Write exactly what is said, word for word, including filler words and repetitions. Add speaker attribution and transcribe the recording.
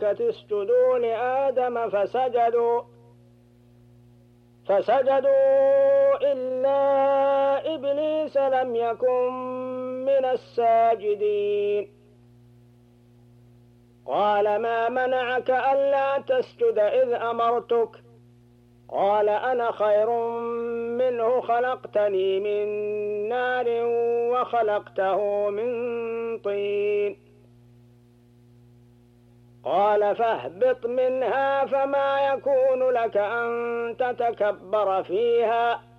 Speaker 1: الملائكة اسجدوا لآدم فسجدوا فسجدوا إلا إبليس لم يكن من الساجدين. قال ما منعك ألا تسجد إذ أمرتك؟ قال أنا خير منه خلقتني من نار وخلقته من طين. قال فاهبط منها فما يكون لك أن تتكبر فيها